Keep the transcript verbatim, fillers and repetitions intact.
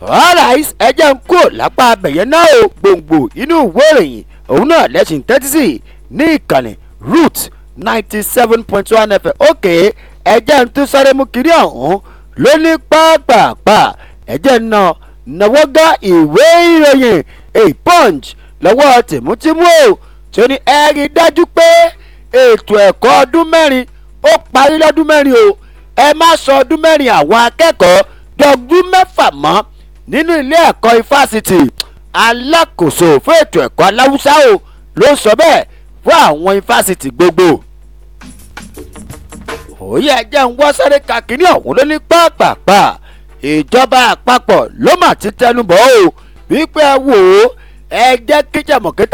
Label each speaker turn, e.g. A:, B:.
A: alright ẹ jẹ́ ń kó lápá abẹ̀yẹn náà o gbòǹgbò inú ìwé ìròyìn òun náà lẹ́sìn tẹ́tí sí ní ìkànnì root ninety seven point one f m òkè ẹ jẹ́ ń tún sáré mú kiri ọ̀hún ló ní pàápàá ẹ jẹ́ ń na náwó gá ìwé ìròyìn a punch lọ́wọ́ tìmútìmú o tí ó ní ẹ rí dájú pé ètò ẹ̀kọ́ ọdún mẹ́rin ó parí lọ́dún mẹ́rin o ẹ má sọ ọdún mẹ́rin àwọn akẹ́kọ̀ọ́ dọ́gbọ́n mẹ́fà mọ́ nínú ilé ẹ̀kọ́ ifásitì alákòóso fún ètò ẹ̀kọ́ aláwùsá o ló sọ bẹ́ẹ̀ fún àwọn ifásitì gbogbo. òye ẹ̀jẹ̀ ń wọ́ sáré kakínní ọ̀hún ló ní pàápàá ìjọba àpapọ̀ ló mà ti tẹnubọ̀ o wípé ẹ wò ó ẹ jẹ́ kíjàmọ̀kẹ́tà.